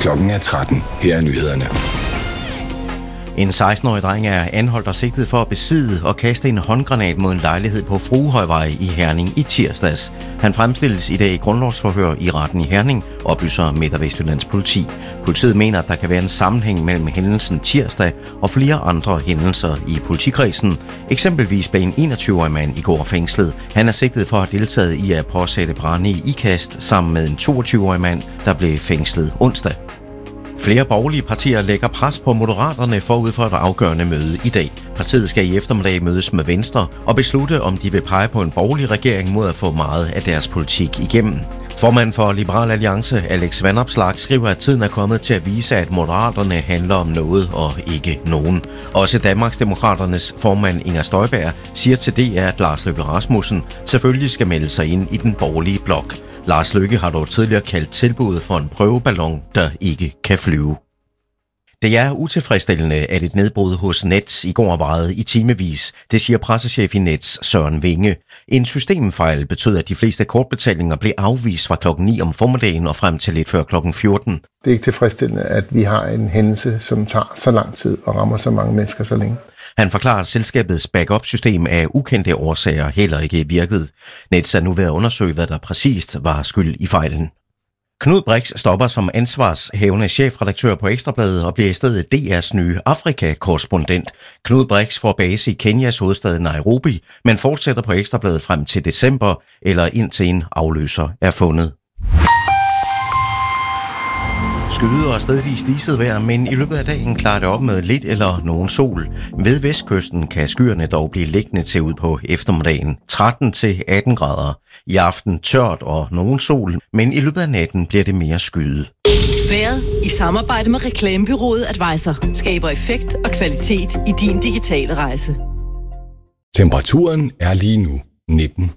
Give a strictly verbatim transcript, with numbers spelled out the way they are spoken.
Klokken er tretten. Her er nyhederne. En seksten-årig dreng er anholdt og sigtet for at besidde og kaste en håndgranat mod en lejlighed på Fruehøjvej i Herning i tirsdags. Han fremstilles i dag i grundlovsforhør i retten i Herning, oplyser Midt- og Vestjyllands politi. Politiet mener, at der kan være en sammenhæng mellem hændelsen tirsdag og flere andre hændelser i politikredsen. Eksempelvis blev en enogtyve-årig mand i går fængslet. Han er sigtet for at have deltaget i at påsætte brande i Ikast sammen med en toogtyve-årig mand, der blev fængslet onsdag. Flere borgerlige partier lægger pres på Moderaterne forud for et afgørende møde i dag. Partiet skal i eftermiddag mødes med Venstre og beslutte, om de vil pege på en borgerlig regering mod at få meget af deres politik igennem. Formanden for Liberal Alliance, Alex Vanopslagh, skriver, at tiden er kommet til at vise, at Moderaterne handler om noget og ikke nogen. Også Danmarksdemokraternes formand Inger Støjberg siger til D R, at Lars Løkke Rasmussen selvfølgelig skal melde sig ind i den borgerlige blok. Lars Løkke har dog tidligere kaldt tilbuddet for en prøveballon, der ikke kan flyve. Det er utilfredsstillende, at et nedbrud hos Nets i går varede i timevis. Det siger pressechef i Nets, Søren Winge. En systemfejl betød, at de fleste kortbetalinger blev afvist fra klokken ni om formiddagen og frem til lidt før klokken fjorten. Det er ikke tilfredsstillende, at vi har en hændelse, som tager så lang tid og rammer så mange mennesker så længe. Han forklarer, at selskabets backup-system af ukendte årsager heller ikke virkede. Nets er nu ved at undersøge, hvad der præcist var skyld i fejlen. Knud Brix stopper som ansvarshævende chefredaktør på Ekstrabladet og bliver i stedet D R's nye Afrika-korrespondent. Knud Brix får base i Kenyas hovedstad Nairobi, men fortsætter på Ekstrabladet frem til december, eller indtil en afløser er fundet. Skyde og stedvis diset vejr, men i løbet af dagen klarer det op med lidt eller nogen sol. Ved vestkysten kan skyerne dog blive liggende til ud på eftermiddagen, tretten til atten grader. I aften tørt og nogen sol, men i løbet af natten bliver det mere skyde. Vejret i samarbejde med reklamebureauet Advisor skaber effekt og kvalitet i din digitale rejse. Temperaturen er lige nu nitten